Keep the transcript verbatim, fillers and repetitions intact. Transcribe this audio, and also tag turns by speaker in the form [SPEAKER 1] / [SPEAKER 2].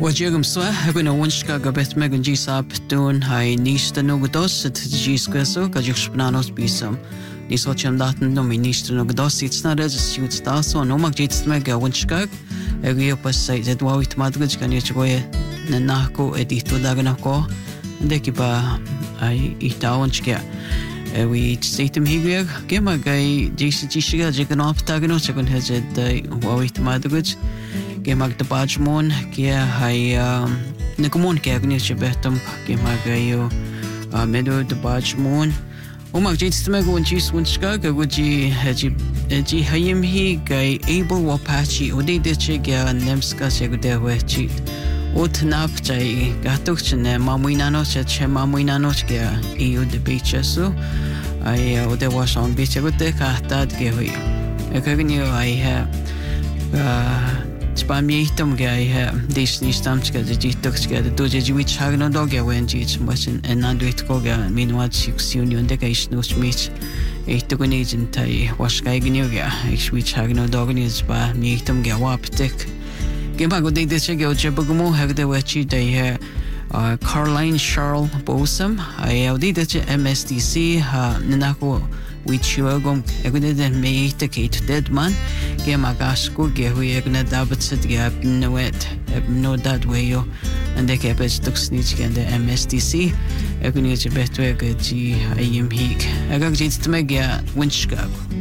[SPEAKER 1] Wajegum swa hebben een wunschka gabet megan G sap doen hij nieste nog dos het G squeso ka jux pnanos bisam. Nis ocham daten no mi nieste nog dos it's not as suit star so no mag jits mega wunschka. Egi pas sai zed wawit madgaj kan ich goye na nako edito dagna ko. Deki ba ai ita wunschka. We statem hier gema gai jisi jisiga jegan optagno jegan hezed wawit madgaj. Gemag de Bajmon, Gia Hai Nikomon Gagni Betum, Gemag yo Meadow de Bajmon. Umag Jits Mego and Cheese Winskaga, Wuji Haji Hayim he, Guy Able Wapachi, Odi de Chiga and Nemska Segude cheat. Ot nap Jai Gatuchin, Mamuinano, Che Mamuinanochia, E U de Beachesu. I Ode was on beach, I would take a dad give you. I have. Spamiitum gai Disney stamska de jitoxka de doje which hagno dogya when jits much and not do it koga meanwhile six union de guys no smith a token agent I was gaignyoga which hagno dognis by miitum ga waptek Gimago de chego jebugmo have the wachi de Caroline Charles Bosam I did the M S D C ha Nanako which you are going to make the Kate dead man. Gemagasco, get we are going to double set gap no it, no that way you and the cabbage took snitch and the M S D C. I can use a better G I am Heek. I got it to make a winch